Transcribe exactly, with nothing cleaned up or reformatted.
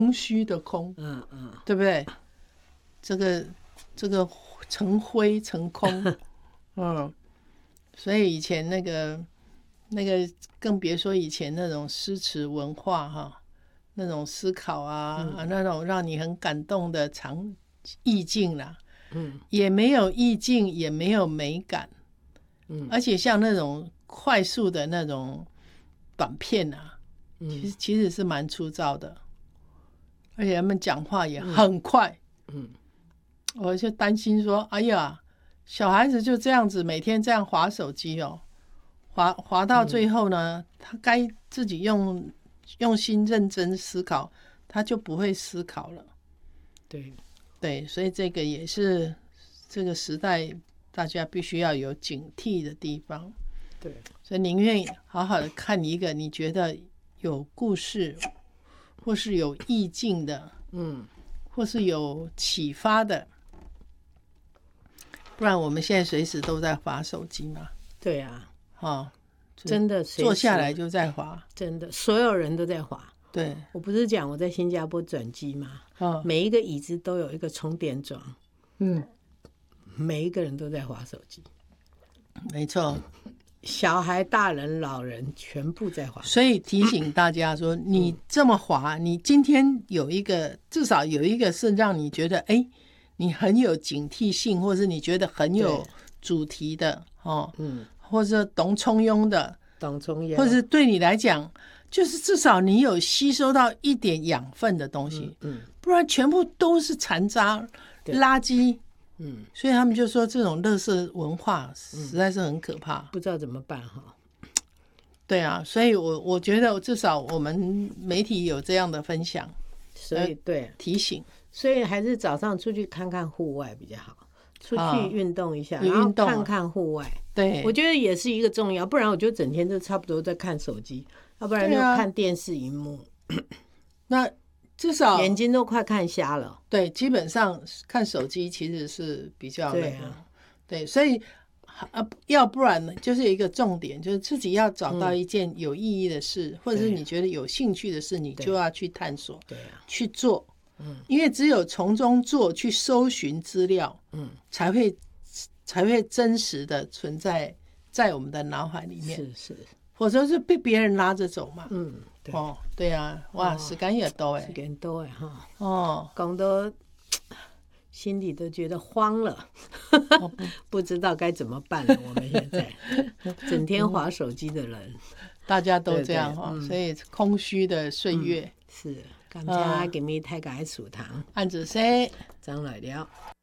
空虚的空， 嗯嗯， 对不对？这个这个成灰成空，嗯，所以以前那个那个更别说以前那种诗词文化哈，那种思考啊，嗯、那种让你很感动的长意境啦，嗯，也没有意境，也没有美感，嗯，而且像那种快速的那种短片啊，嗯、其实其实是蛮粗糙的，而且他们讲话也很快，嗯，嗯我就担心说，哎呀，小孩子就这样子每天这样滑手机哦，滑滑到最后呢，嗯、他该自己用用心认真思考，他就不会思考了。 对对，所以这个也是这个时代大家必须要有警惕的地方。 对， 所以宁愿好好的看一个你觉得有故事，或是有意境的，嗯，或是有启发的，不然我们现在随时都在滑手机嘛。 对啊， 哦， 真的坐下来就在滑， 真的所有人都在滑。 对， 我不是讲我在新加坡转机嘛，哦、每一个椅子都有一个充电桩，嗯，每一个人都在滑手机， 没错， 小孩、大人、老人全部在滑手机。 所以提醒大家说，你这么滑，你今天有一个至少有一个是让你觉得哎，你很有警惕性，或是你觉得很有主题的哦，嗯，或者懂冲庸的， 懂冲庸， 或是对你来讲。就是至少你有吸收到一点养分的东西，嗯嗯、不然全部都是残渣、垃圾，嗯，所以他们就说这种垃圾文化实在是很可怕， 嗯、不知道怎么办哈。 对啊，所以我我觉得至少我们媒体有这样的分享， 所以对提醒， 所以还是早上出去看看户外比较好，出去运动一下， 啊、 然后看看户外， 对， 我觉得也是一个重要，不然我就整天都差不多在看手机。要不然就看电视荧幕、啊、 那至少眼睛都快看瞎了。 对，基本上看手机其实是比较那个，对,、啊、对，所以啊，要不然呢，就是有一个重点，就是自己要找到一件有意义的事，嗯、或者是你觉得有兴趣的事，你就要去探索， 对啊， 去做，嗯，因为只有从中做，去搜寻资料，嗯，才会才会真实的存在在我们的脑海里面， 是是。 否则是被别人拉着走嘛。 嗯，对。 哦，对啊，哇，哦、时间也多哎， 时间多哎哈。 哦， 讲到心里都觉得慌了，哦、不, 不知道该怎么办了。我们现在整天滑手机的人， 大家都这样哈、嗯，所以空虚的岁月、 嗯、是。感謝今日大家的收聽， 按子 say， 張來了。